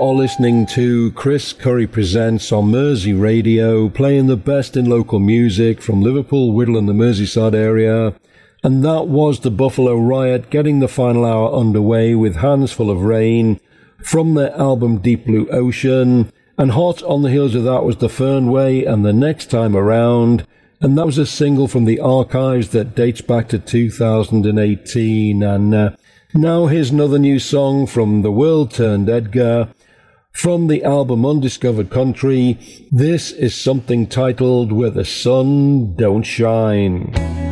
are listening to Chris Curry Presents on Mersey Radio, playing the best in local music from Liverpool, Whittle and the Merseyside area. And that was the Buffalo Riot getting the final hour underway with Hands Full of Rain from their album Deep Blue Ocean. And hot on the heels of that was The Fernway and The Next Time Around. And that was a single from the archives that dates back to 2018. And now here's another new song from The World Turned Edgar. From the album Undiscovered Country, this is something titled Where the Sun Don't Shine.